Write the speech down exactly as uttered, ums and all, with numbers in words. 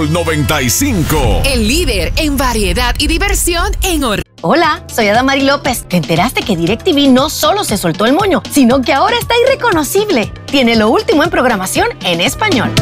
Sol noventa y cinco. El líder en variedad y diversión en Orlando. Hola, soy Adamari López. ¿Te enteraste que DirecTV no solo se soltó el moño, sino que ahora está irreconocible? Tiene lo último en programación en español.